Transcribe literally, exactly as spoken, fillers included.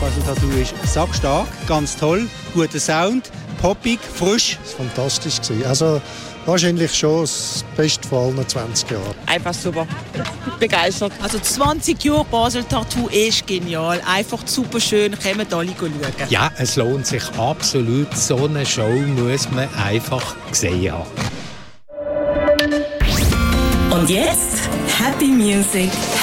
Basel Tattoo ist sackstark, ganz toll, guter Sound, poppig, frisch. Das war fantastisch gewesen. Also wahrscheinlich schon das Beste von allen zwanzig Jahren. Einfach super. Begeistert. Also zwanzig Jahre Basel Tattoo ist genial. Einfach super schön. Kommt alle schauen. Ja, es lohnt sich absolut. So eine Show muss man einfach gesehen haben. Und jetzt Happy Music.